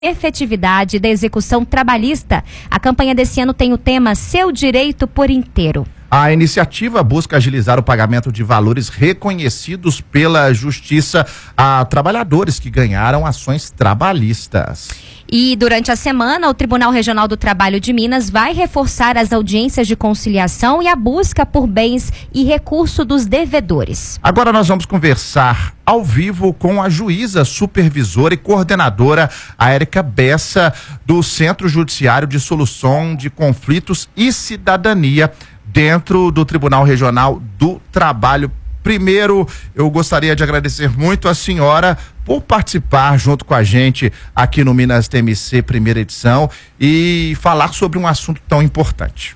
efetividade da execução trabalhista. A campanha desse ano tem o tema Seu Direito por Inteiro. A iniciativa busca agilizar o pagamento de valores reconhecidos pela Justiça a trabalhadores que ganharam ações trabalhistas. E durante a semana, o Tribunal Regional do Trabalho de Minas vai reforçar as audiências de conciliação e a busca por bens e recurso dos devedores. Agora nós vamos conversar ao vivo com a juíza supervisora e coordenadora, a Érica Bessa, do Centro Judiciário de Solução de Conflitos e Cidadania, dentro do Tribunal Regional do Trabalho. Primeiro, eu gostaria de agradecer muito a senhora por participar junto com a gente aqui no Minas TMC primeira edição e falar sobre um assunto tão importante.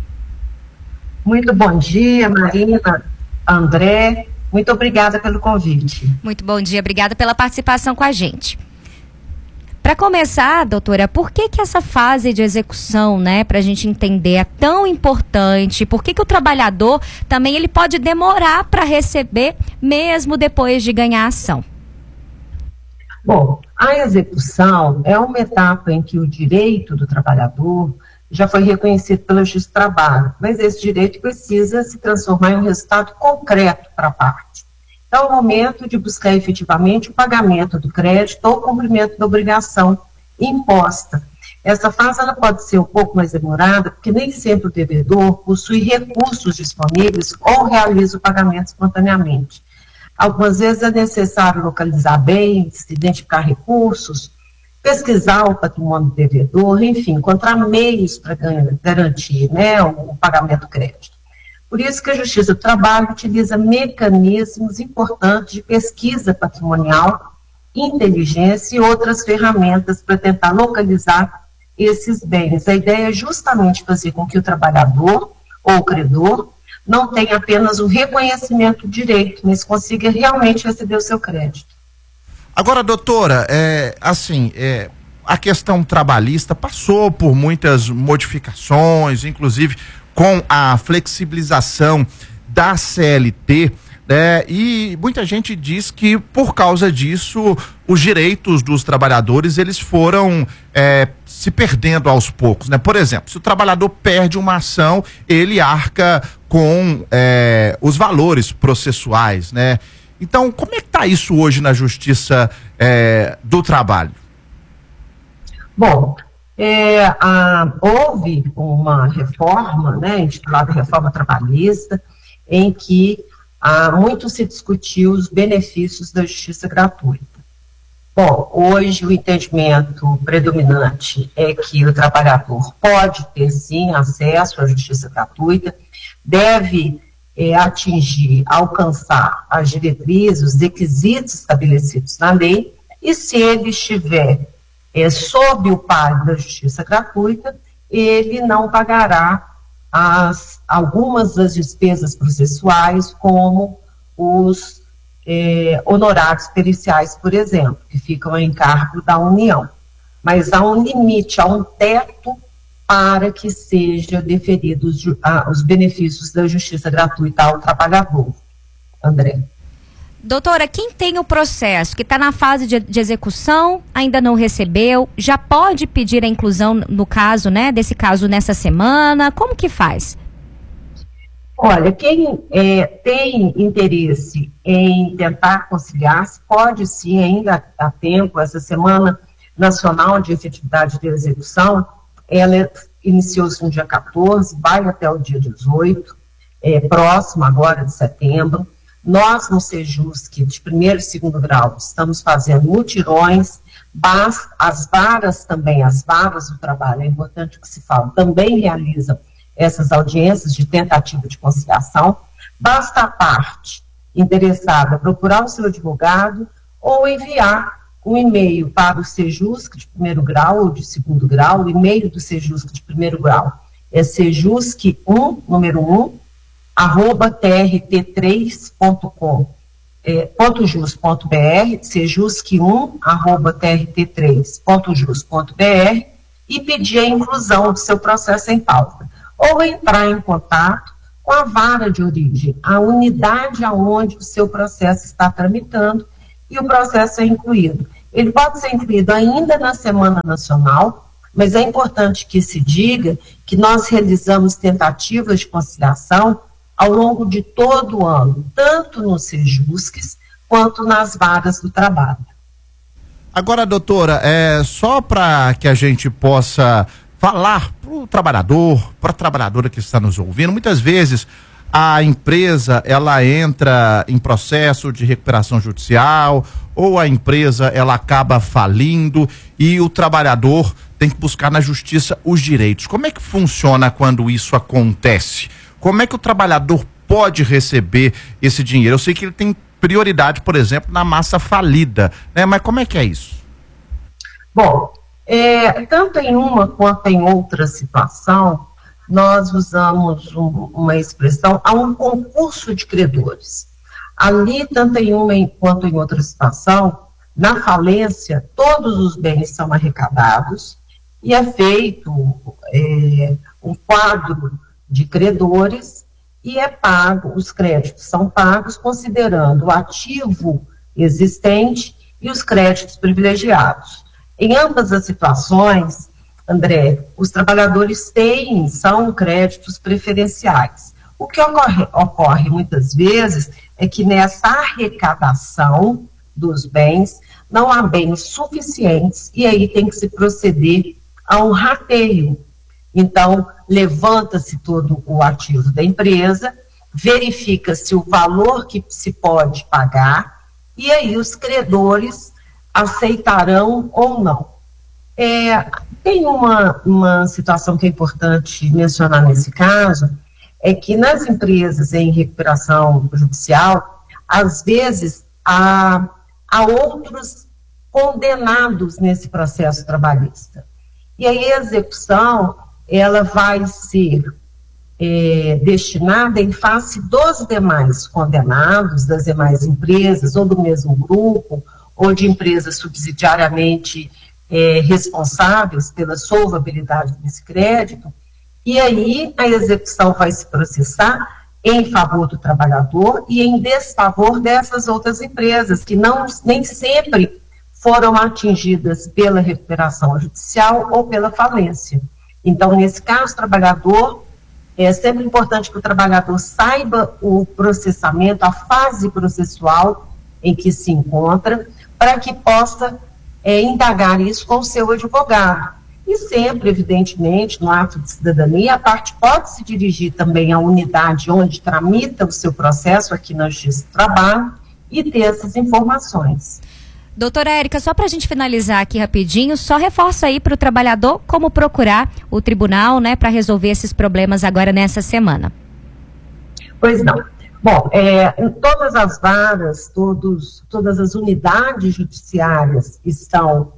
Muito bom dia, Marina, André, muito obrigada pelo convite. Muito bom dia, obrigada pela participação com a gente. Para começar, doutora, por que essa fase de execução, né, para a gente entender, é tão importante? Por que o trabalhador também ele pode demorar para receber, mesmo depois de ganhar a ação? Bom, a execução é uma etapa em que o direito do trabalhador já foi reconhecido pela Justiça do Trabalho, mas esse direito precisa se transformar em um resultado concreto para a parte. Então, é o momento de buscar efetivamente o pagamento do crédito ou o cumprimento da obrigação imposta. Essa fase ela pode ser um pouco mais demorada, porque nem sempre o devedor possui recursos disponíveis ou realiza o pagamento espontaneamente. Algumas vezes é necessário localizar bens, identificar recursos, pesquisar o patrimônio do devedor, enfim, encontrar meios para garantir, né, o pagamento do crédito. Por isso que a Justiça do Trabalho utiliza mecanismos importantes de pesquisa patrimonial, inteligência e outras ferramentas para tentar localizar esses bens. A ideia é justamente fazer com que o trabalhador ou o credor não tenha apenas o reconhecimento do direito, mas consiga realmente receber o seu crédito. Agora, doutora, a questão trabalhista passou por muitas modificações, inclusive com a flexibilização da CLT, né? E muita gente diz que por causa disso os direitos dos trabalhadores eles foram se perdendo aos poucos, né? Por exemplo, se o trabalhador perde uma ação, ele arca com os valores processuais, né? Então, como é que está isso hoje na Justiça do Trabalho? Bom, houve uma reforma, né, intitulada Reforma Trabalhista, em que muito se discutiu os benefícios da justiça gratuita. Bom, hoje o entendimento predominante é que o trabalhador pode ter, sim, acesso à justiça gratuita, deve alcançar as diretrizes, os requisitos estabelecidos na lei, e se ele estiver sob o par da justiça gratuita, ele não pagará algumas das despesas processuais, como os honorários periciais, por exemplo, que ficam a encargo da União. Mas há um limite, há um teto para que seja deferidos os benefícios da justiça gratuita ao trabalhador. André. Doutora, quem tem o processo, que está na fase de execução, ainda não recebeu, já pode pedir a inclusão no caso, né, desse caso nessa semana? Como que faz? Olha, quem tem interesse em tentar conciliar-se, pode sim, ainda há tempo. Essa Semana Nacional de Efetividade de Execução, ela iniciou-se no dia 14, vai até o dia 18, próximo agora de setembro. Nós, no Sejusc, de primeiro e segundo grau, estamos fazendo mutirões, as varas do trabalho, é importante que se fale, também realizam essas audiências de tentativa de conciliação. Basta a parte interessada procurar o seu advogado ou enviar um e-mail para o Sejusc de primeiro grau ou de segundo grau. O e-mail do Sejusc de primeiro grau é sejusc1, número 1, trt3.com.jus.br, sejusc1@trt3.jus.br, e pedir a inclusão do seu processo em pauta, ou entrar em contato com a vara de origem, a unidade aonde o seu processo está tramitando e o processo é incluído. ele pode ser incluído ainda na Semana Nacional, mas é importante que se diga que nós realizamos tentativas de conciliação ao longo de todo o ano, tanto nos Sejusques quanto nas varas do trabalho. Agora, doutora, só para que a gente possa falar para o trabalhador, para a trabalhadora que está nos ouvindo, muitas vezes a empresa ela entra em processo de recuperação judicial ou a empresa ela acaba falindo e o trabalhador tem que buscar na justiça os direitos. Como é que funciona quando isso acontece? Como é que o trabalhador pode receber esse dinheiro? Eu sei que ele tem prioridade, por exemplo, na massa falida, né? Mas como é que é isso? Bom, tanto em uma quanto em outra situação, nós usamos uma expressão, há um concurso de credores. Ali, tanto em uma quanto em outra situação, na falência, todos os bens são arrecadados e é feito um quadro de credores e é pago, os créditos são pagos considerando o ativo existente e os créditos privilegiados. Em ambas as situações, André, os trabalhadores são créditos preferenciais. O que ocorre muitas vezes é que nessa arrecadação dos bens não há bens suficientes e aí tem que se proceder a um rateio. Então, levanta-se todo o ativo da empresa, verifica-se o valor que se pode pagar e aí os credores aceitarão ou não. Tem uma situação que é importante mencionar nesse caso, é que nas empresas em recuperação judicial, às vezes há outros condenados nesse processo trabalhista. E aí a execução, ela vai ser destinada em face dos demais condenados, das demais empresas, ou do mesmo grupo, ou de empresas subsidiariamente responsáveis pela solvabilidade desse crédito, e aí a execução vai se processar em favor do trabalhador e em desfavor dessas outras empresas, que nem sempre foram atingidas pela recuperação judicial ou pela falência. Então, nesse caso, o trabalhador, é sempre importante que o trabalhador saiba o processamento, a fase processual em que se encontra, para que possa indagar isso com o seu advogado. E sempre, evidentemente, no ato de cidadania, a parte pode se dirigir também à unidade onde tramita o seu processo aqui na Justiça do Trabalho e ter essas informações. Doutora Érica, só para a gente finalizar aqui rapidinho, só reforça aí para o trabalhador como procurar o tribunal, né, para resolver esses problemas agora nessa semana. Pois não. Bom, em todas as varas, todas as unidades judiciárias estão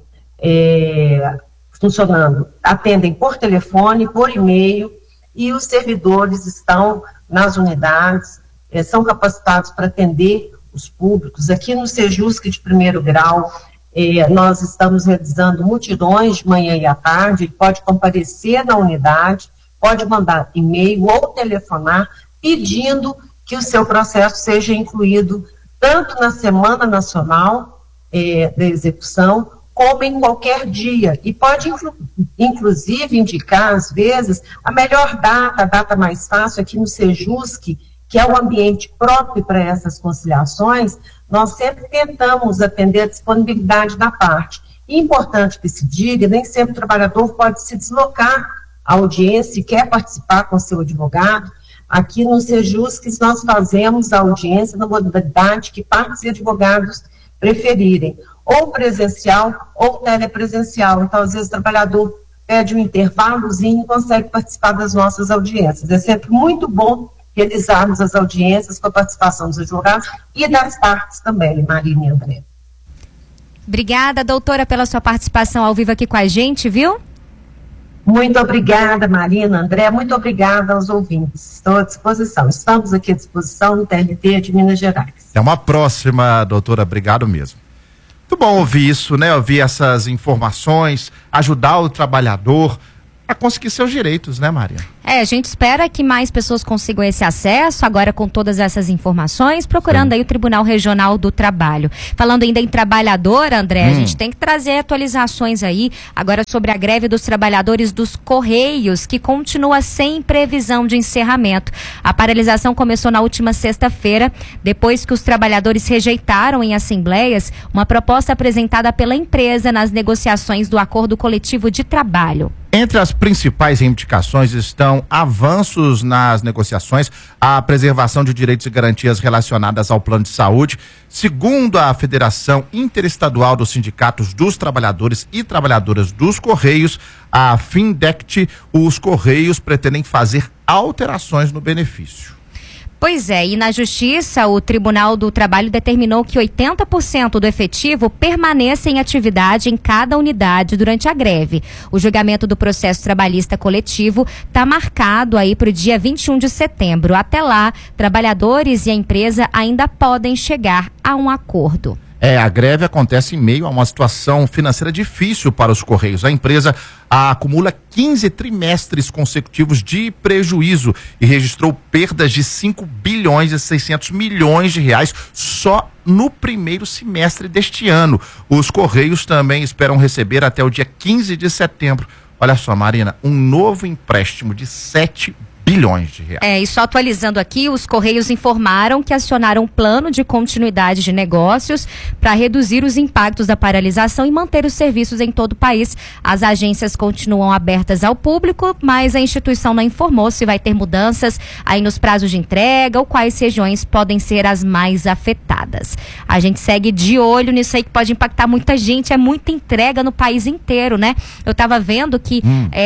funcionando, atendem por telefone, por e-mail, e os servidores estão nas unidades, são capacitados para atender os públicos. Aqui no Sejusque de primeiro grau, nós estamos realizando multidões de manhã e à tarde, ele pode comparecer na unidade, pode mandar e-mail ou telefonar, pedindo que o seu processo seja incluído tanto na Semana Nacional da Execução, como em qualquer dia. E pode, inclusive, indicar, às vezes, a melhor data, a data mais fácil aqui no Sejusque, que é o ambiente próprio para essas conciliações. Nós sempre tentamos atender a disponibilidade da parte. E importante que se diga, nem sempre o trabalhador pode se deslocar à audiência e quer participar com seu advogado. Aqui no Sejusque nós fazemos a audiência na modalidade que partes e advogados preferirem, ou presencial ou telepresencial. Então, às vezes, o trabalhador pede um intervalozinho e consegue participar das nossas audiências. É sempre muito bom realizarmos as audiências com a participação dos advogados e das partes também, Marina e André. Obrigada, doutora, pela sua participação ao vivo aqui com a gente, viu? Muito obrigada, Marina, André, muito obrigada aos ouvintes. Estou à disposição. Estamos aqui à disposição no TRT de Minas Gerais. Até uma próxima, doutora. Obrigado mesmo. Muito bom ouvir isso, né? Ouvir essas informações, ajudar o trabalhador a conseguir seus direitos, né, Maria? A gente espera que mais pessoas consigam esse acesso, agora com todas essas informações, procurando aí o Tribunal Regional do Trabalho. Falando ainda em trabalhador, André, a gente tem que trazer atualizações aí, agora sobre a greve dos trabalhadores dos Correios, que continua sem previsão de encerramento. A paralisação começou na última sexta-feira, depois que os trabalhadores rejeitaram em assembleias uma proposta apresentada pela empresa nas negociações do Acordo Coletivo de Trabalho. Entre as principais reivindicações estão avanços nas negociações, a preservação de direitos e garantias relacionadas ao plano de saúde. Segundo a Federação Interestadual dos Sindicatos dos Trabalhadores e Trabalhadoras dos Correios, a Findect, os Correios pretendem fazer alterações no benefício. Pois é, e na Justiça, o Tribunal do Trabalho determinou que 80% do efetivo permaneça em atividade em cada unidade durante a greve. O julgamento do processo trabalhista coletivo está marcado aí para o dia 21 de setembro. Até lá, trabalhadores e a empresa ainda podem chegar a um acordo. A greve acontece em meio a uma situação financeira difícil para os Correios. A empresa acumula 15 trimestres consecutivos de prejuízo e registrou perdas de 5 bilhões e 600 milhões de reais só no primeiro semestre deste ano. Os Correios também esperam receber até o dia 15 de setembro. Olha só, Marina, um novo empréstimo de 7 bilhões de reais. E só atualizando aqui, os Correios informaram que acionaram um plano de continuidade de negócios para reduzir os impactos da paralisação e manter os serviços em todo o país. As agências continuam abertas ao público, mas a instituição não informou se vai ter mudanças aí nos prazos de entrega ou quais regiões podem ser as mais afetadas. A gente segue de olho nisso aí que pode impactar muita gente, é muita entrega no país inteiro, né? Eu estava vendo que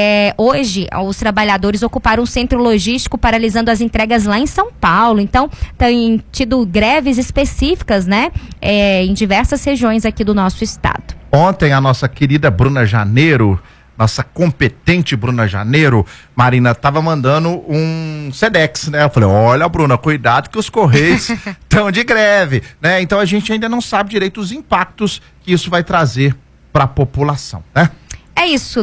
hoje os trabalhadores ocuparam um centro logístico paralisando as entregas lá em São Paulo. Então, tem tido greves específicas, né? Em diversas regiões aqui do nosso estado. Ontem, a nossa querida Bruna Janeiro, nossa competente Bruna Janeiro, Marina, estava mandando um Sedex, né? Eu falei, olha, Bruna, cuidado que os Correios estão de greve, né? Então, a gente ainda não sabe direito os impactos que isso vai trazer para a população, né? É isso,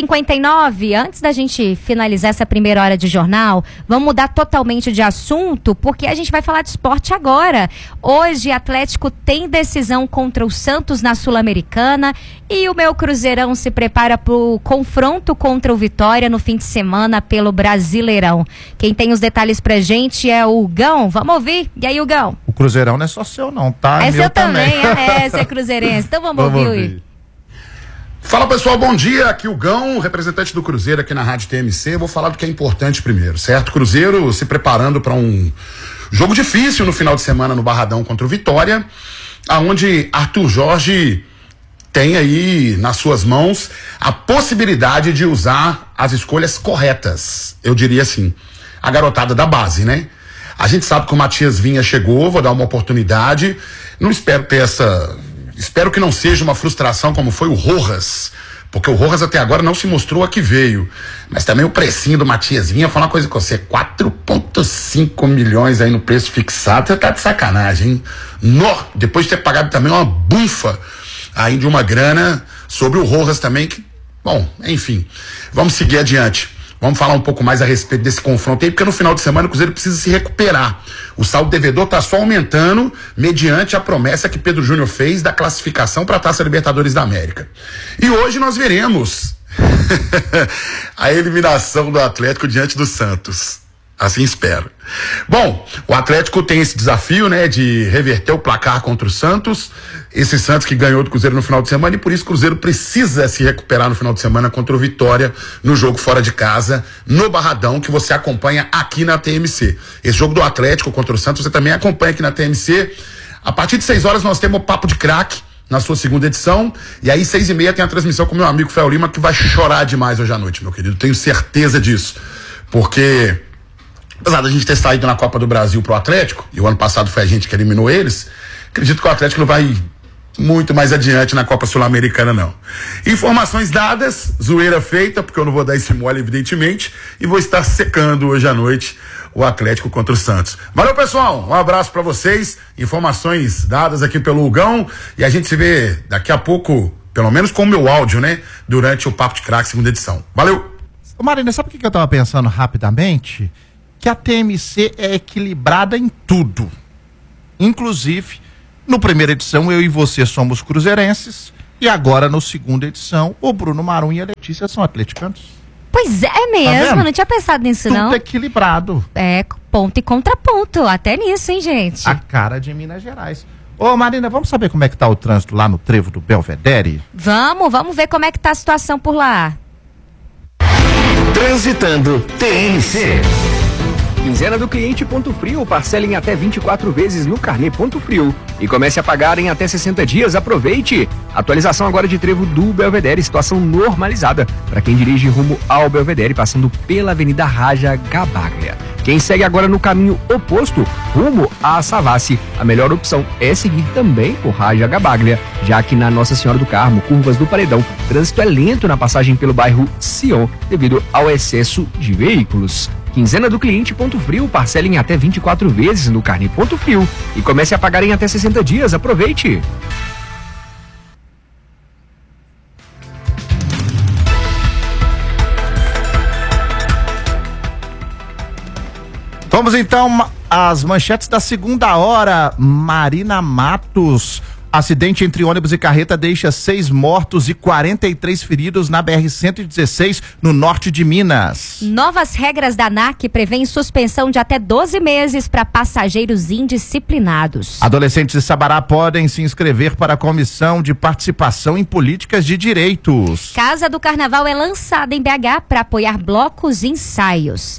10h59, antes da gente finalizar essa primeira hora de jornal, vamos mudar totalmente de assunto, porque a gente vai falar de esporte agora. Hoje, Atlético tem decisão contra o Santos na Sul-Americana e o meu Cruzeirão se prepara para o confronto contra o Vitória no fim de semana pelo Brasileirão. Quem tem os detalhes pra gente é o Gão. Vamos ouvir? E aí, Gão? O Cruzeirão não é só seu não, tá? É seu também, você é cruzeirense. Então vamos ouvir. Fala pessoal, bom dia, aqui o Gão, representante do Cruzeiro aqui na Rádio TMC. Vou falar do que é importante primeiro, certo? Cruzeiro se preparando para um jogo difícil no final de semana no Barradão contra o Vitória, aonde Arthur Jorge tem aí nas suas mãos a possibilidade de usar as escolhas corretas, eu diria assim, a garotada da base, né? A gente sabe que o Matias Vinha chegou, vou dar uma oportunidade, não espero ter espero que não seja uma frustração como foi o Rojas, porque o Rojas até agora não se mostrou a que veio. Mas também o precinho do Matias Vinha, falar uma coisa com você, 4,5 milhões aí no preço fixado, você tá de sacanagem, hein? Depois de ter pagado também uma bufa aí de uma grana sobre o Rojas também, que, bom, enfim, vamos seguir adiante. Vamos falar um pouco mais a respeito desse confronto aí, porque no final de semana o Cruzeiro precisa se recuperar. O saldo devedor está só aumentando mediante a promessa que Pedro Júnior fez da classificação para a Taça Libertadores da América. E hoje nós veremos a eliminação do Atlético diante do Santos. Assim espero. Bom, o Atlético tem esse desafio, né, de reverter o placar contra o Santos. Esse Santos que ganhou do Cruzeiro no final de semana, e por isso o Cruzeiro precisa se recuperar no final de semana contra o Vitória, no jogo fora de casa, no Barradão, que você acompanha aqui na TMC. Esse jogo do Atlético contra o Santos você também acompanha aqui na TMC. A partir de 6 horas nós temos o Papo de Craque na sua segunda edição, e aí 6h30 tem a transmissão com meu amigo Fel Lima, que vai chorar demais hoje à noite, meu querido, tenho certeza disso, porque apesar da gente ter saído na Copa do Brasil pro Atlético, e o ano passado foi a gente que eliminou eles, acredito que o Atlético não vai muito mais adiante na Copa Sul-Americana, não. Informações dadas, zoeira feita, porque eu não vou dar esse mole, evidentemente, e vou estar secando hoje à noite o Atlético contra o Santos. Valeu, pessoal, um abraço pra vocês, informações dadas aqui pelo Hugão, e a gente se vê daqui a pouco, pelo menos com o meu áudio, né, durante o Papo de Craque, segunda edição. Valeu! Marina, sabe o que eu estava pensando rapidamente? Que a TMC é equilibrada em tudo. Inclusive, no primeira edição, eu e você somos cruzeirenses, e agora, no segunda edição, o Bruno Marum e a Letícia são atleticanos. Pois é mesmo, não tinha pensado nisso, tudo não. Tudo equilibrado. É, ponto e contraponto, até nisso, hein, gente? A cara de Minas Gerais. Ô, Marina, vamos saber como é que tá o trânsito lá no trevo do Belvedere? Vamos ver como é que tá a situação por lá. Transitando TMC. Quinzena do cliente Ponto Frio, parcela em até 24 vezes no carnê Ponto Frio e comece a pagar em até 60 dias. Aproveite! Atualização agora de trevo do Belvedere, situação normalizada para quem dirige rumo ao Belvedere, passando pela Avenida Raja Gabaglia. Quem segue agora no caminho oposto, rumo a Savassi, a melhor opção é seguir também por Raja Gabaglia, já que na Nossa Senhora do Carmo, curvas do Paredão, trânsito é lento na passagem pelo bairro Sion, devido ao excesso de veículos. Quinzena do cliente Ponto Frio, parcela em até 24 vezes no carnê Ponto Frio e comece a pagar em até 60 dias. Aproveite! Vamos então às manchetes da segunda hora. Marina Matos. Acidente entre ônibus e carreta deixa 6 mortos e 43 feridos na BR-116, no norte de Minas. Novas regras da ANAC prevêem suspensão de até 12 meses para passageiros indisciplinados. Adolescentes de Sabará podem se inscrever para a Comissão de Participação em Políticas de Direitos. Casa do Carnaval é lançada em BH para apoiar blocos e ensaios.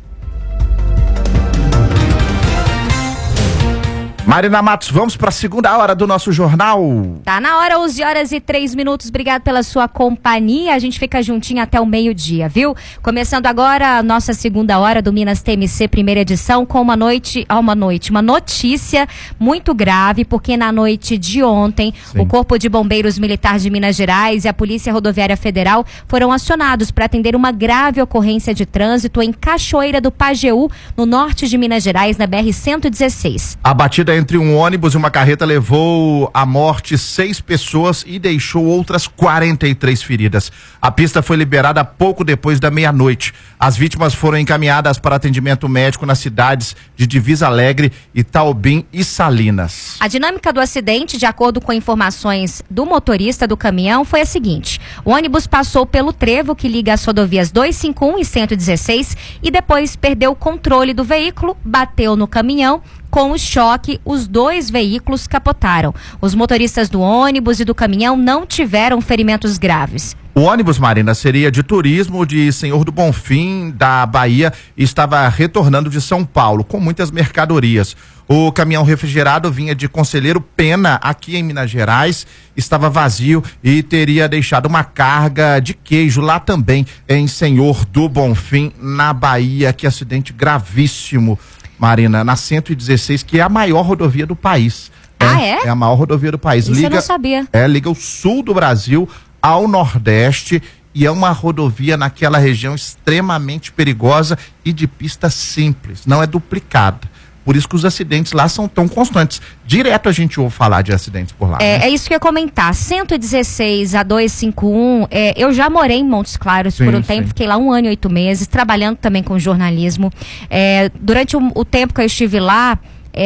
Marina Matos, vamos para a segunda hora do nosso jornal. Tá na hora, 11h03. Obrigado pela sua companhia. A gente fica juntinho até o meio-dia, viu? Começando agora a nossa segunda hora do Minas TMC, primeira edição, com uma notícia muito grave, porque na noite de ontem, o Corpo de Bombeiros Militar de Minas Gerais e a Polícia Rodoviária Federal foram acionados para atender uma grave ocorrência de trânsito em Cachoeira do Pajeú, no norte de Minas Gerais, na BR-116. A batida entre um ônibus e uma carreta levou à morte 6 pessoas e deixou outras 43 feridas. A pista foi liberada pouco depois da meia-noite. As vítimas foram encaminhadas para atendimento médico nas cidades de Divisa Alegre, Itaobim e Salinas. A dinâmica do acidente, de acordo com informações do motorista do caminhão, foi a seguinte: o ônibus passou pelo trevo que liga as rodovias 251 e 116 e depois perdeu o controle do veículo, bateu no caminhão. Com o choque, os 2 veículos capotaram. Os motoristas do ônibus e do caminhão não tiveram ferimentos graves. O ônibus, Marina, seria de turismo de Senhor do Bonfim, da Bahia, e estava retornando de São Paulo, com muitas mercadorias. O caminhão refrigerado vinha de Conselheiro Pena, aqui em Minas Gerais, estava vazio e teria deixado uma carga de queijo lá também, em Senhor do Bonfim, na Bahia. Que acidente gravíssimo, Marina, na 116, que é a maior rodovia do país. Ah, é? É a maior rodovia do país. Isso eu não sabia. Liga o sul do Brasil ao Nordeste e é uma rodovia naquela região extremamente perigosa e de pista simples, não é duplicada. Por isso que os acidentes lá são tão constantes. Direto a gente ouve falar de acidentes por lá. É isso que eu ia comentar. 116 a 251, eu já morei em Montes Claros por um tempo, fiquei lá 1 ano e 8 meses, trabalhando também com jornalismo. Durante o tempo que eu estive lá,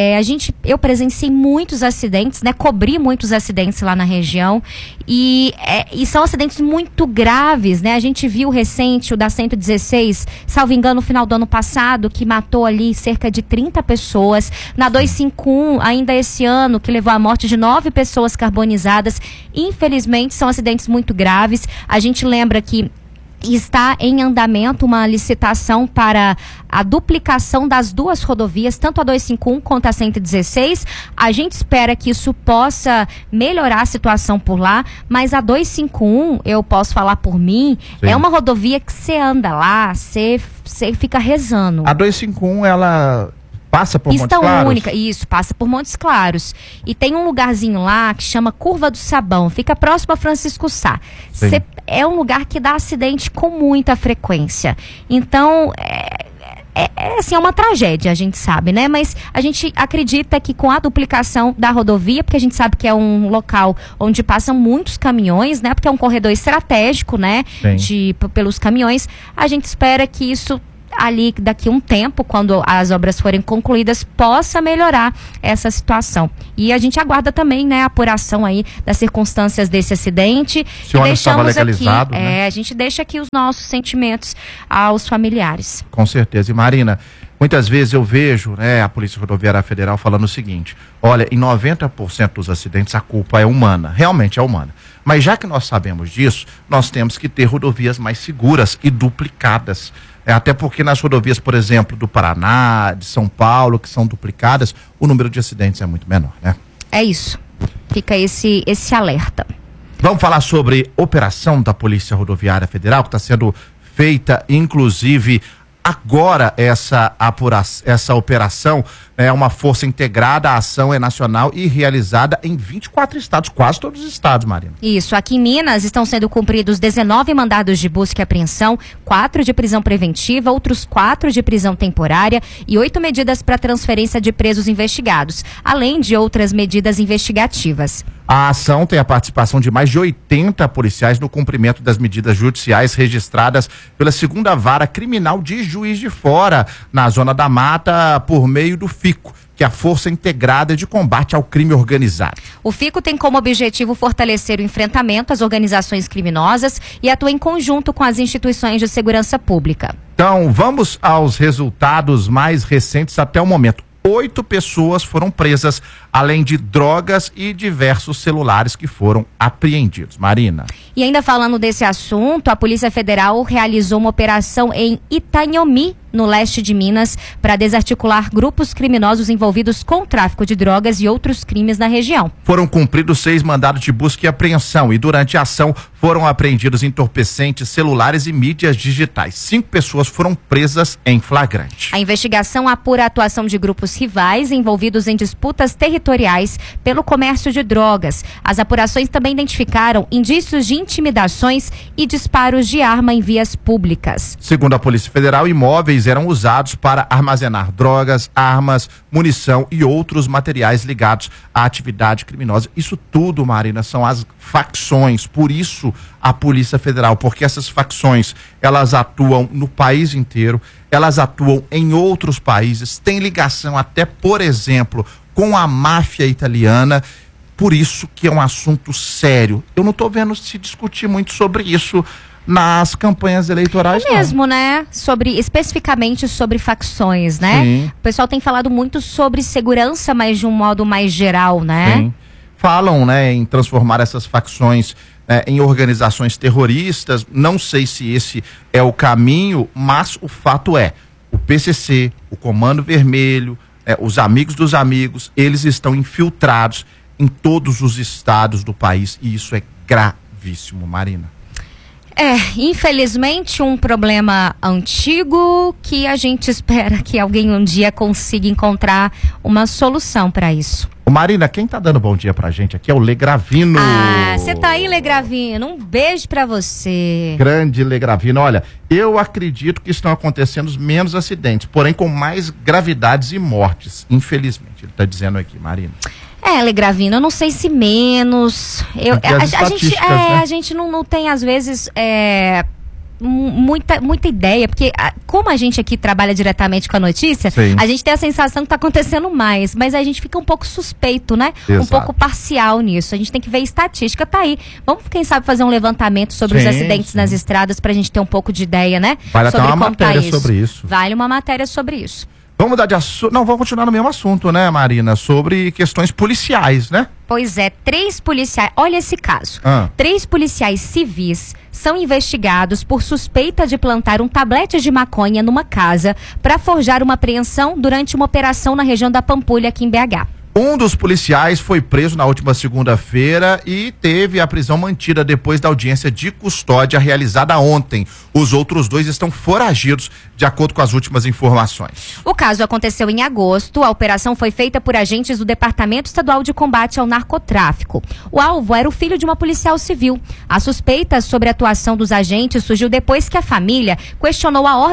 eu presenciei muitos acidentes, né? Cobri muitos acidentes lá na região e são acidentes muito graves, né? A gente viu recente o da 116, salvo engano, no final do ano passado, que matou ali cerca de 30 pessoas. Na 251, ainda esse ano, que levou à morte de 9 pessoas carbonizadas. Infelizmente, são acidentes muito graves. A gente lembra que está em andamento uma licitação para a duplicação das 2 rodovias, tanto a 251 quanto a 116. A gente espera que isso possa melhorar a situação por lá, mas a 251, eu posso falar por mim, é uma rodovia que você anda lá, você fica rezando. A 251, ela passa por Montes Claros? Pista única, isso, passa por Montes Claros. E tem um lugarzinho lá que chama Curva do Sabão, fica próximo a Francisco Sá. É um lugar que dá acidente com muita frequência. Então, assim, é uma tragédia, a gente sabe, né? Mas a gente acredita que com a duplicação da rodovia, porque a gente sabe que é um local onde passam muitos caminhões, né? Porque é um corredor estratégico, né? Pelos caminhões, a gente espera que isso ali daqui a um tempo, quando as obras forem concluídas, possa melhorar essa situação. E a gente aguarda também, né, a apuração aí das circunstâncias desse acidente. Se o ônibus estava legalizado, aqui, né? a gente deixa aqui os nossos sentimentos aos familiares. Com certeza. E Marina, muitas vezes eu vejo, né, a Polícia Rodoviária Federal falando o seguinte: olha, em 90% dos acidentes a culpa é humana, realmente é humana. Mas já que nós sabemos disso, nós temos que ter rodovias mais seguras e duplicadas. Até porque nas rodovias, por exemplo, do Paraná, de São Paulo, que são duplicadas, o número de acidentes é muito menor, né? É isso. Fica esse alerta. Vamos falar sobre operação da Polícia Rodoviária Federal, que está sendo feita, inclusive, agora essa operação é uma força integrada, a ação é nacional e realizada em 24 estados, quase todos os estados, Marina. Isso, aqui em Minas estão sendo cumpridos 19 mandados de busca e apreensão, 4 de prisão preventiva, outros 4 de prisão temporária e 8 medidas para transferência de presos investigados, além de outras medidas investigativas. A ação tem a participação de mais de 80 policiais no cumprimento das medidas judiciais registradas pela 2ª Vara Criminal de Juiz de Fora, na Zona da Mata, por meio do FICO, que é a Força Integrada de Combate ao Crime Organizado. O FICO tem como objetivo fortalecer o enfrentamento às organizações criminosas e atua em conjunto com as instituições de segurança pública. Então, vamos aos resultados mais recentes até o momento. 8 pessoas foram presas, além de drogas e diversos celulares que foram apreendidos. Marina. E ainda falando desse assunto, a Polícia Federal realizou uma operação em Itanhomi, no leste de Minas, para desarticular grupos criminosos envolvidos com tráfico de drogas e outros crimes na região. Foram cumpridos 6 mandados de busca e apreensão e durante a ação foram apreendidos entorpecentes, celulares e mídias digitais. 5 pessoas foram presas em flagrante. A investigação apura a atuação de grupos rivais envolvidos em disputas territoriais pelo comércio de drogas. As apurações também identificaram indícios de intimidações e disparos de arma em vias públicas. Segundo a Polícia Federal, imóveis eram usados para armazenar drogas, armas, munição e outros materiais ligados à atividade criminosa. Isso tudo, Marina, são as facções. Por isso a Polícia Federal, porque essas facções, elas atuam no país inteiro, elas atuam em outros países, têm ligação até, por exemplo, com a máfia italiana. Por isso que é um assunto sério. Eu não estou vendo se discutir muito sobre isso nas campanhas eleitorais. É mesmo, né? Especificamente sobre facções, né? Sim. O pessoal tem falado muito sobre segurança, mas de um modo mais geral, né? Sim. Falam, né, em transformar essas facções em organizações terroristas. Não sei se esse é o caminho, mas o fato é, o PCC, o Comando Vermelho, os amigos dos amigos, eles estão infiltrados em todos os estados do país e isso é gravíssimo, Marina. Infelizmente um problema antigo que a gente espera que alguém um dia consiga encontrar uma solução para isso. Marina, quem tá dando bom dia pra gente aqui é o Legravino. Você tá aí, Legravino, um beijo pra você. Grande Legravino, olha, eu acredito que estão acontecendo menos acidentes, porém com mais gravidades e mortes, infelizmente, ele tá dizendo aqui, Marina. Legravino, eu não sei se menos. A gente não tem, às vezes, muita ideia, porque como a gente aqui trabalha diretamente com a notícia, sim, a gente tem a sensação que está acontecendo mais, mas a gente fica um pouco suspeito, né? Exato. Um pouco parcial nisso. A gente tem que ver estatística, tá aí. Vamos, quem sabe, fazer um levantamento sobre os acidentes nas estradas pra gente ter um pouco de ideia, né? Vale até uma matéria sobre isso. Vale uma matéria sobre isso. Vamos mudar de assunto. Não, vamos continuar no mesmo assunto, né, Marina? Sobre questões policiais, né? Pois é, 3 policiais. Olha esse caso. 3 policiais civis são investigados por suspeita de plantar um tablete de maconha numa casa para forjar uma apreensão durante uma operação na região da Pampulha, aqui em BH. Um dos policiais foi preso na última segunda-feira e teve a prisão mantida depois da audiência de custódia realizada ontem. Os outros 2 estão foragidos, de acordo com as últimas informações. O caso aconteceu em agosto. A operação foi feita por agentes do Departamento Estadual de Combate ao Narcotráfico. O alvo era o filho de uma policial civil. A suspeita sobre a atuação dos agentes surgiu depois que a família questionou a ordem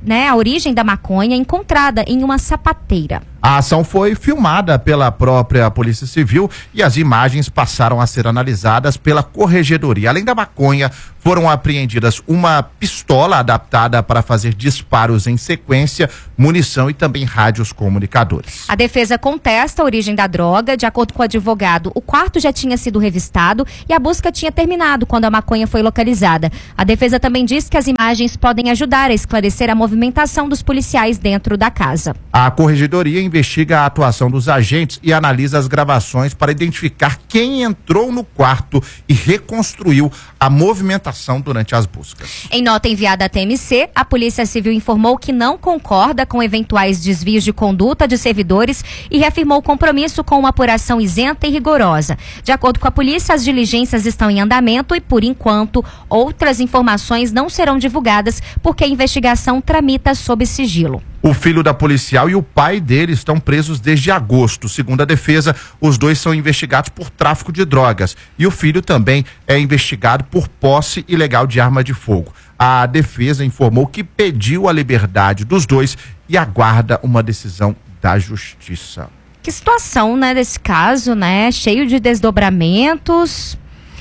né, a origem da maconha encontrada em uma sapateira. A ação foi filmada pela própria Polícia Civil e as imagens passaram a ser analisadas pela Corregedoria. Além da maconha, foram apreendidas uma pistola adaptada para fazer disparos em sequência, munição e também rádios comunicadores. A defesa contesta a origem da droga. De acordo com o advogado, o quarto já tinha sido revistado e a busca tinha terminado quando a maconha foi localizada. A defesa também diz que as imagens podem ajudar a esclarecer a movimentação dos policiais dentro da casa. A Corregedoria investiga a atuação dos agentes e analisa as gravações para identificar quem entrou no quarto e reconstruiu a movimentação durante as buscas. Em nota enviada à TMC, a Polícia Civil informou que não concorda com eventuais desvios de conduta de servidores e reafirmou o compromisso com uma apuração isenta e rigorosa. De acordo com a polícia, as diligências estão em andamento e, por enquanto, outras informações não serão divulgadas porque a investigação tramita sob sigilo. O filho da policial e o pai dele estão presos desde agosto. Segundo a defesa, os dois são investigados por tráfico de drogas e o filho também é investigado por posse ilegal de arma de fogo. A defesa informou que pediu a liberdade dos dois e aguarda uma decisão da justiça. Que situação, né, desse caso, né? Cheio de desdobramentos.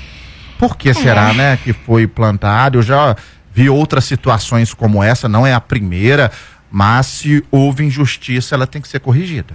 Por que será, né, que foi plantado? Eu já vi outras situações como essa, não é a primeira. Mas se houve injustiça, ela tem que ser corrigida.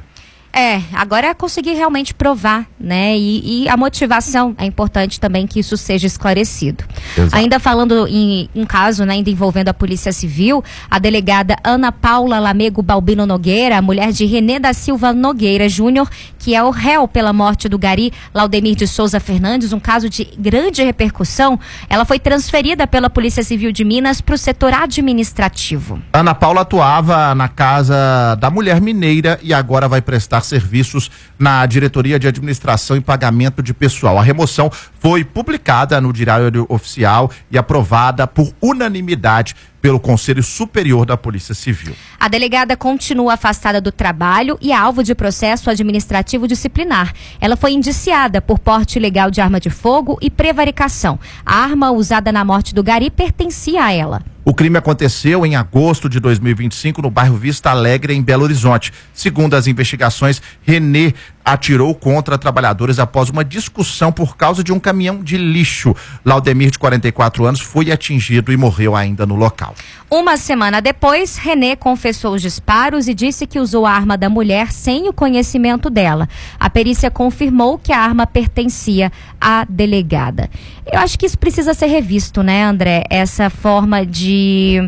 Agora é conseguir realmente provar, né? E a motivação, é importante também que isso seja esclarecido. Exato. Ainda falando em um caso, né, ainda envolvendo a Polícia Civil, a delegada Ana Paula Lamego Balbino Nogueira, a mulher de Renê da Silva Nogueira Júnior, que é o réu pela morte do gari Laudemir de Souza Fernandes, um caso de grande repercussão, ela foi transferida pela Polícia Civil de Minas para o setor administrativo. Ana Paula atuava na Casa da Mulher Mineira e agora vai prestar serviços na Diretoria de Administração e Pagamento de Pessoal. A remoção foi publicada no Diário Oficial e aprovada por unanimidade pelo Conselho Superior da Polícia Civil. A delegada continua afastada do trabalho e é alvo de processo administrativo disciplinar. Ela foi indiciada por porte ilegal de arma de fogo e prevaricação. A arma usada na morte do gari pertencia a ela. O crime aconteceu em agosto de 2025 no bairro Vista Alegre, em Belo Horizonte. Segundo as investigações, Renê atirou contra trabalhadores após uma discussão por causa de um caminhão de lixo. Laudemir, de 44 anos, foi atingido e morreu ainda no local. Uma semana depois, Renê confessou os disparos e disse que usou a arma da mulher sem o conhecimento dela. A perícia confirmou que a arma pertencia à delegada. Eu acho que isso precisa ser revisto, né, André? Essa forma de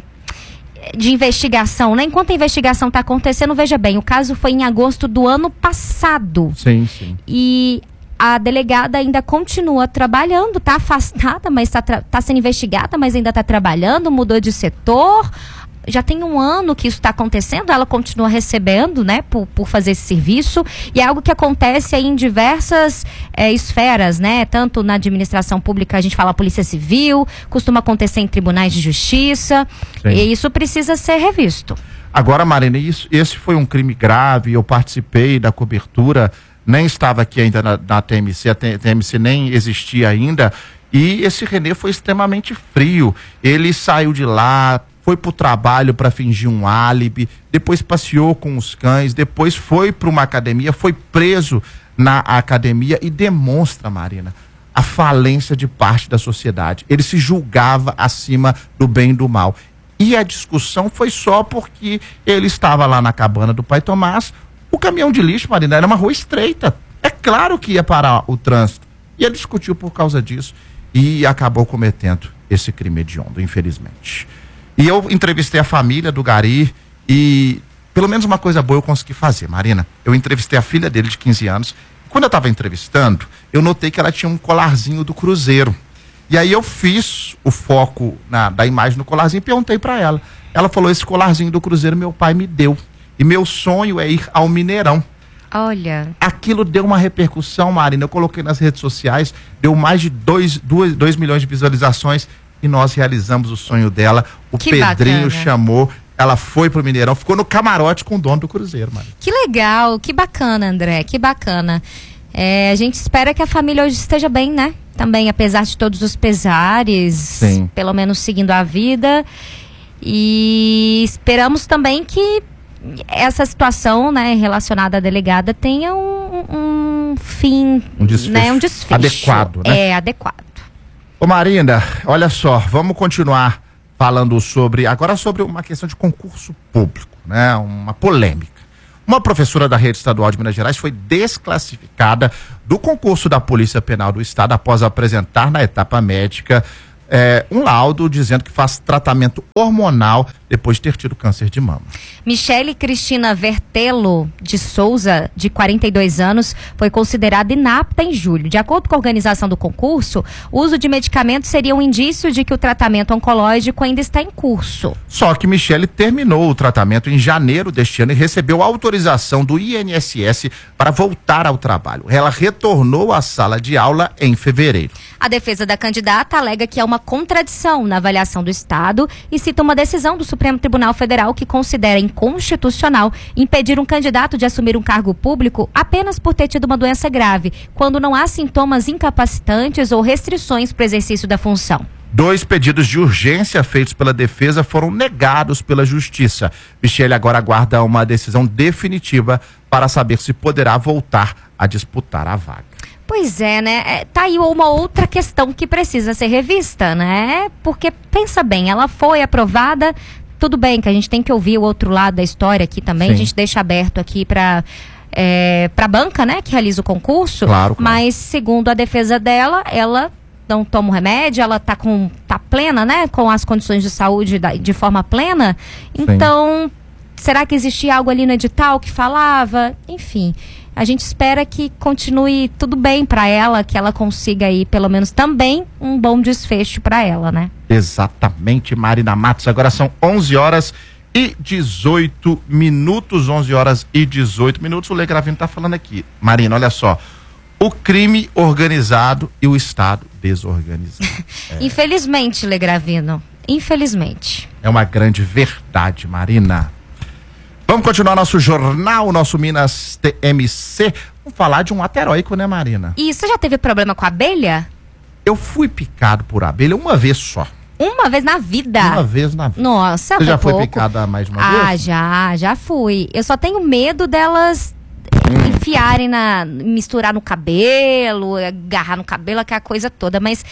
investigação, né? Enquanto a investigação está acontecendo, veja bem, o caso foi em agosto do ano passado. Sim, sim. E a delegada ainda continua trabalhando, está afastada, mas está sendo investigada, mas ainda está trabalhando, mudou de setor. Já tem um ano que isso está acontecendo, ela continua recebendo, né, por fazer esse serviço, e é algo que acontece aí em diversas esferas, né, tanto na administração pública, a gente fala Polícia Civil, costuma acontecer em tribunais de justiça. Sim. E isso precisa ser revisto. Agora, Marina, esse foi um crime grave, eu participei da cobertura, nem estava aqui ainda na TMC, a TMC nem existia ainda, e esse Renê foi extremamente frio, ele saiu de lá, foi pro trabalho para fingir um álibi, depois passeou com os cães, depois foi para uma academia, foi preso na academia e demonstra, Marina, a falência de parte da sociedade. Ele se julgava acima do bem e do mal. E a discussão foi só porque ele estava lá na cabana do pai Tomás, o caminhão de lixo, Marina, era uma rua estreita. É claro que ia parar o trânsito. E ele discutiu por causa disso e acabou cometendo esse crime hediondo, infelizmente. E eu entrevistei a família do gari e pelo menos uma coisa boa eu consegui fazer, Marina. Eu entrevistei a filha dele de 15 anos. Quando eu estava entrevistando, eu notei que ela tinha um colarzinho do Cruzeiro. E aí eu fiz o foco da imagem no colarzinho e perguntei para ela. Ela falou, esse colarzinho do Cruzeiro meu pai me deu. E meu sonho é ir ao Mineirão. Olha. Aquilo deu uma repercussão, Marina. Eu coloquei nas redes sociais, deu mais de 2 milhões de visualizações. E nós realizamos o sonho dela. O que Pedrinho bacana. Chamou, ela foi pro Mineirão, ficou no camarote com o dono do Cruzeiro, mano. Que legal, que bacana, André, que bacana. A gente espera que a família hoje esteja bem, né? Também, apesar de todos os pesares, sim, pelo menos seguindo a vida. E esperamos também que essa situação, né, relacionada à delegada tenha um fim, um desfecho, né, um desfecho adequado, né? É, adequado. Ô Marina, olha só, vamos continuar falando sobre uma questão de concurso público, né? Uma polêmica. Uma professora da rede estadual de Minas Gerais foi desclassificada do concurso da Polícia Penal do Estado após apresentar na etapa médica um laudo dizendo que faz tratamento hormonal depois de ter tido câncer de mama. Michele Cristina Vertelo de Souza, de 42 anos, foi considerada inapta em julho. De acordo com a organização do concurso, o uso de medicamentos seria um indício de que o tratamento oncológico ainda está em curso. Só que Michele terminou o tratamento em janeiro deste ano e recebeu autorização do INSS para voltar ao trabalho. Ela retornou à sala de aula em fevereiro. A defesa da candidata alega que há uma contradição na avaliação do Estado e cita uma decisão do Supremo Tribunal Federal que considera inconstitucional impedir um candidato de assumir um cargo público apenas por ter tido uma doença grave, quando não há sintomas incapacitantes ou restrições para o exercício da função. 2 pedidos de urgência feitos pela defesa foram negados pela Justiça. Michele agora aguarda uma decisão definitiva para saber se poderá voltar a disputar a vaga. Pois é, né? Tá aí uma outra questão que precisa ser revista, né? Porque, pensa bem, ela foi aprovada, tudo bem que a gente tem que ouvir o outro lado da história aqui também, Sim. A gente deixa aberto aqui para a banca, né, que realiza o concurso, Claro. Mas segundo a defesa dela, ela não toma o remédio, ela tá plena, né, com as condições de saúde de forma plena, então, será que existia algo ali no edital que falava? Enfim, a gente espera que continue tudo bem para ela, que ela consiga aí, pelo menos também, um bom desfecho para ela, né? Exatamente, Marina Matos. Agora são 11 horas e 18 minutos, 11 horas e 18 minutos. O Lê Gravino tá falando aqui. Marina, olha só. O crime organizado e o Estado desorganizado. Infelizmente, Lê Gravino. Infelizmente. É uma grande verdade, Marina. Vamos continuar nosso jornal, nosso Minas TMC. Vamos falar de um ato heróico, né, Marina? E você já teve problema com a abelha? Eu fui picado por abelha uma vez só. Uma vez na vida? Uma vez na vida. Nossa, Você já foi pouco. picada mais de uma vez? Já fui. Eu só tenho medo delas enfiarem misturar no cabelo, agarrar no cabelo, aquela coisa toda, mas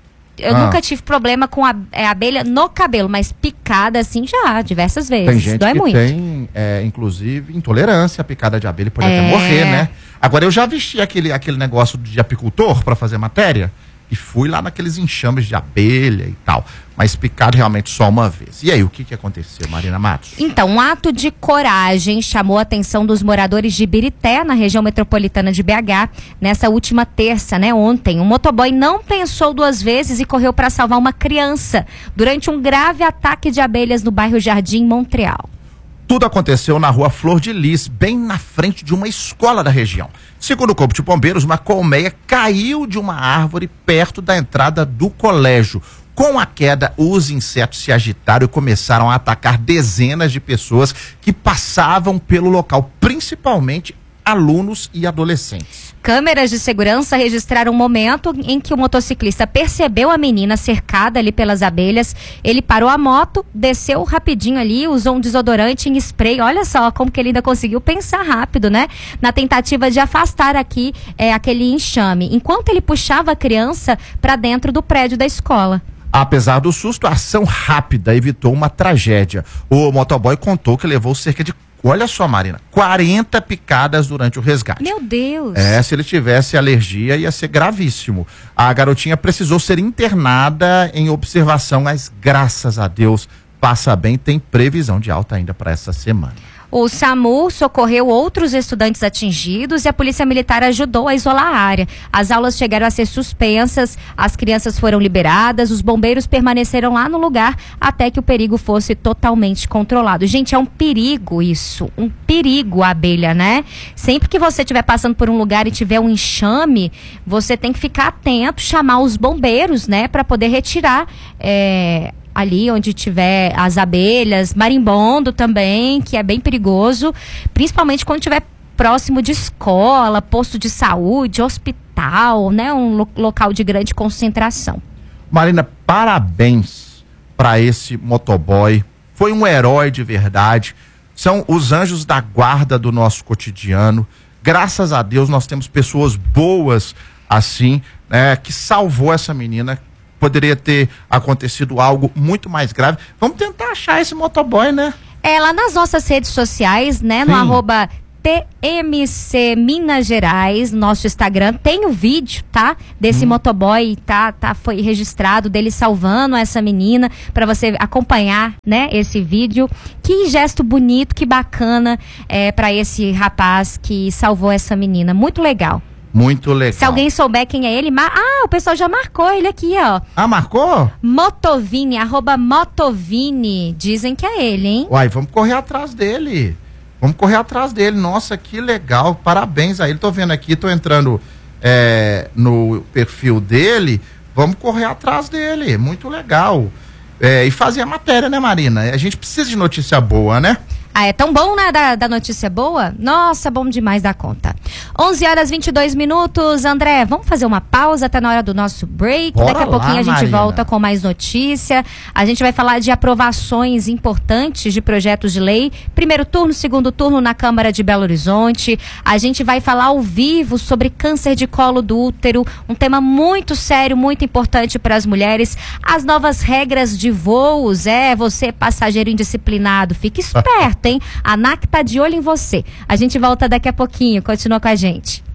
eu nunca tive problema com abelha no cabelo, mas picada assim já, diversas vezes. Tem gente Dói que muito. tem, inclusive, intolerância à picada de abelha e pode até morrer, né? Agora, eu já vesti aquele negócio de apicultor para fazer matéria e fui lá naqueles enxames de abelha e tal, mas picado realmente só uma vez. E aí, o que aconteceu, Marina Matos? Então, um ato de coragem chamou a atenção dos moradores de Ibirité, na região metropolitana de BH, nessa última terça, né, ontem. Um motoboy não pensou 2 vezes e correu para salvar uma criança durante um grave ataque de abelhas no bairro Jardim, Montreal. Tudo aconteceu na rua Flor de Lis, bem na frente de uma escola da região. Segundo o Corpo de Bombeiros, uma colmeia caiu de uma árvore perto da entrada do colégio. Com a queda, os insetos se agitaram e começaram a atacar dezenas de pessoas que passavam pelo local, principalmente alunos e adolescentes. Câmeras de segurança registraram um momento em que o motociclista percebeu a menina cercada ali pelas abelhas. Ele parou a moto, desceu rapidinho ali, usou um desodorante em spray. Olha só como que ele ainda conseguiu pensar rápido, né? Na tentativa de afastar aqui aquele enxame, enquanto ele puxava a criança para dentro do prédio da escola. Apesar do susto, a ação rápida evitou uma tragédia. O motoboy contou que levou cerca de, olha só, Marina, 40 picadas durante o resgate. Meu Deus! Se ele tivesse alergia, ia ser gravíssimo. A garotinha precisou ser internada em observação, mas graças a Deus passa bem, tem previsão de alta ainda para essa semana. O SAMU socorreu outros estudantes atingidos e a Polícia Militar ajudou a isolar a área. As aulas chegaram a ser suspensas, as crianças foram liberadas, os bombeiros permaneceram lá no lugar até que o perigo fosse totalmente controlado. Gente, é um perigo isso, um perigo a abelha, né? Sempre que você estiver passando por um lugar e tiver um enxame, você tem que ficar atento, chamar os bombeiros, né, para poder retirar ali onde tiver as abelhas, marimbondo também, que é bem perigoso, principalmente quando estiver próximo de escola, posto de saúde, hospital, né, um local de grande concentração. Marina, parabéns para esse motoboy foi um herói de verdade. São os anjos da guarda do nosso cotidiano. Graças a Deus nós temos pessoas boas assim, né, que salvou essa menina. Poderia ter acontecido algo muito mais grave. Vamos tentar achar esse motoboy, né? Lá nas nossas redes sociais, né, no @ TMC Minas Gerais, nosso Instagram, tem o vídeo, tá? Desse motoboy, foi registrado dele salvando essa menina, para você acompanhar, né, esse vídeo. Que gesto bonito, que bacana para esse rapaz que salvou essa menina. Muito legal. Muito legal. Se alguém souber quem é ele, o pessoal já marcou ele aqui, ó. Marcou? Motovini, @Motovini. Dizem que é ele, hein? Uai, vamos correr atrás dele. Nossa, que legal. Parabéns a ele. Tô vendo aqui, tô entrando no perfil dele. Vamos correr atrás dele. Muito legal. E fazer a matéria, né, Marina? A gente precisa de notícia boa, né? É tão bom, né, da notícia boa? Nossa, bom demais da conta. 11h22. André, vamos fazer uma pausa, tá na hora do nosso break. Bora Daqui a pouquinho lá, a gente Marina. volta com mais notícia. A gente vai falar de aprovações importantes de projetos de lei. Primeiro turno, segundo turno na Câmara de Belo Horizonte. A gente vai falar ao vivo sobre câncer de colo do útero, um tema muito sério, muito importante para as mulheres. As novas regras de voos, você passageiro indisciplinado, fique esperto, hein? A ANAC tá de olho em você. A gente volta daqui a pouquinho, continua com a gente.